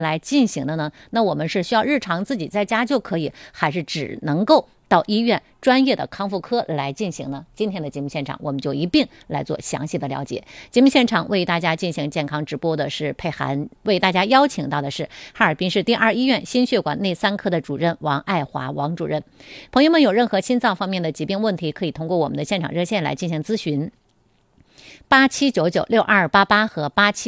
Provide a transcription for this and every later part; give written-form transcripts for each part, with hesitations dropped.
来进行的呢？那我们是需要日常自己在家就可以，还是只能够到医院专业的康复科来进行呢？今天的节目现场，我们就一并来做详细的了解。节目现场为大家进行健康直播的是佩涵，为大家邀请到的是哈尔滨市第2医院心血管内3科的主任王爱华王主任。朋友们有任何心脏方面的疾病问题，可以通过我们的现场热线来进行咨询。87996288和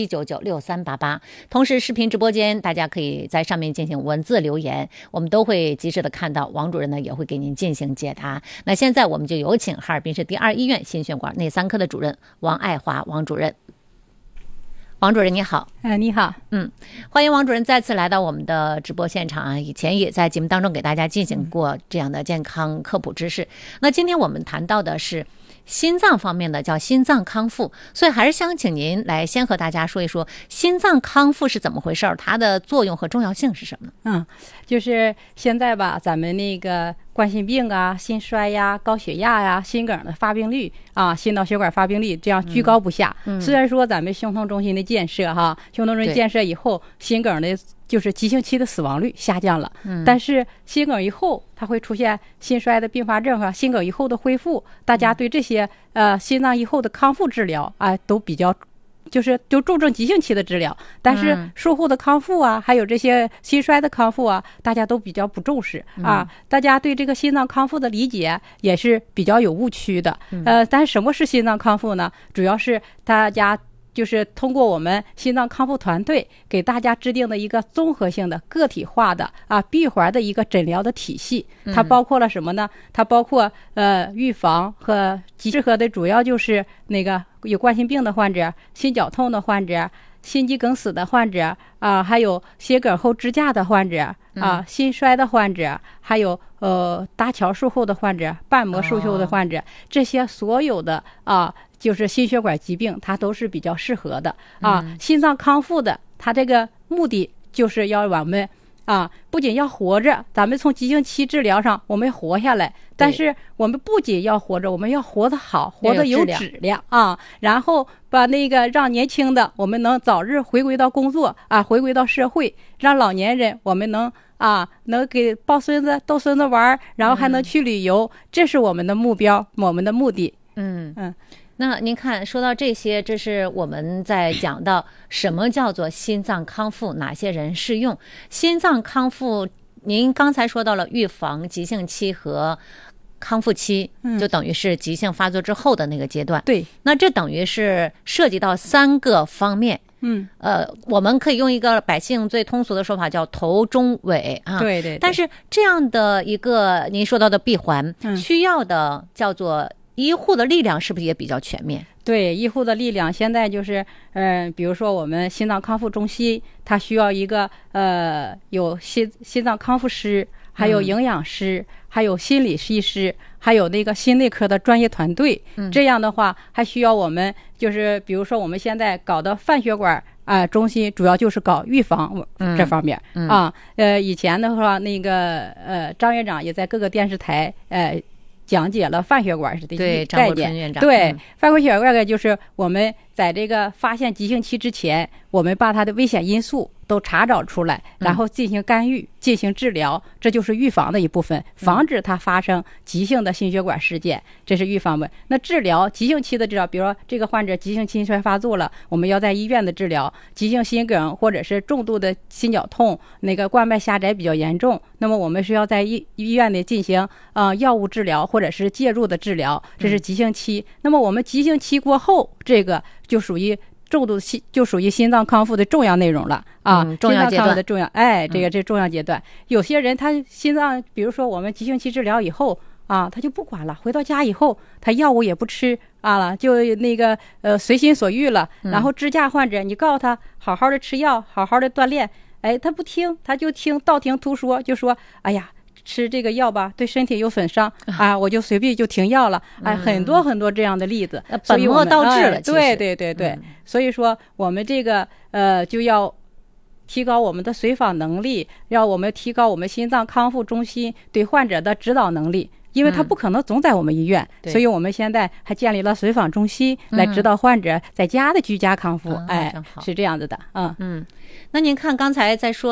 87996388，同时视频直播间大家可以在上面进行文字留言，我们都会及时的看到，王主任呢也会给您进行解答。那现在我们就有请哈尔滨市第2医院心血管内3科的主任王爱华王主任。王主任你好。 你好。 欢迎王主任再次来到我们的直播现场啊！以前也在节目当中给大家进行过这样的健康科普知识。那今天我们谈到的是心脏方面的，叫心脏康复，所以还是想请您来先和大家说一说心脏康复是怎么回事，它的作用和重要性是什么？ 就是现在吧，咱们那个冠心病啊、心衰呀、高血压呀、心梗的发病率啊、心脑血管发病率这样居高不下。虽然说咱们胸痛中心的建设胸痛中心建设以后，心梗的就是急性期的死亡率下降了，但是心梗以后它会出现心衰的并发症和心梗以后的恢复，大家对这些心脏以后的康复治疗都比较就重症急性期的治疗，但是术后的康复还有这些心衰的康复大家都比较不重视大家对这个心脏康复的理解也是比较有误区的。但是什么是心脏康复呢？主要是大家就是通过我们心脏康复团队给大家制定的一个综合性的个体化的闭环的一个诊疗的体系。它包括了什么呢？它包括预防和适合的主要就是那个有冠心病的患者、心绞痛的患者、心肌梗死的患者还有心梗后支架的患者心衰的患者，还有搭桥术后的患者、瓣膜术后的患者，这些所有的就是心血管疾病，它都是比较适合的心脏康复的，它这个目的就是要我们不仅要活着，咱们从急性期治疗上我们活下来，但是我们不仅要活着，我们要活得好，活得有质量然后把那个让年轻的我们能早日回归到工作回归到社会，让老年人我们能给抱孙子逗孙子玩，然后还能去旅游，这是我们的目标，我们的目的。 那您看，说到这些，这是我们在讲到什么叫做心脏康复，哪些人适用心脏康复。您刚才说到了预防急性期和康复期，就等于是急性发作之后的那个阶段。 对， 那这等于是涉及到3个方面。我们可以用一个百姓最通俗的说法叫头中尾对。 但是这样的一个您说到的闭环，需要的叫做医护的力量是不是也比较全面？ 对，医护的力量现在就是比如说我们心脏康复中心，它需要一个有心脏康复师，还有营养师，还有心理医师，还有那个心内科的专业团队。这样的话还需要我们就是比如说我们现在搞的泛血管中心主要就是搞预防这方面以前的话那个张院长也在各个电视台讲解了泛血管的概念。对，泛血管就是我们在这个发现急性期之前，我们把它的危险因素都查找出来，然后进行干预，进行治疗，这就是预防的一部分，防止它发生急性的心血管事件，这是预防的。那治疗急性期的治疗，比如说这个患者急性心衰发作了，我们要在医院的治疗；急性心梗或者是重度的心绞痛，那个冠脉狭窄比较严重，那么我们是要在医院里进行药物治疗或者是介入的治疗，这是急性期。那么我们急性期过后，这个就属于重度就属于心脏康复的重要内容了重要阶段的重要这重要阶段。有些人他心脏，比如说我们急性期治疗以后他就不管了，回到家以后他药物也不吃就那个随心所欲了。然后支架患者，你告诉他好好的吃药，好好的锻炼，他不听，他就道听途说，就说哎呀吃这个药吧对身体有损伤我就随便就停药了很多很多这样的例子， 本末倒置了。 对，所以说我们这个就要提高我们的随访能力，让我们提高我们心脏康复中心对患者的指导能力， 因为他不可能总在我们医院，所以我们现在还建立了随访中心，来指导患者在家的居家康复。是这样子的。 那您看刚才在说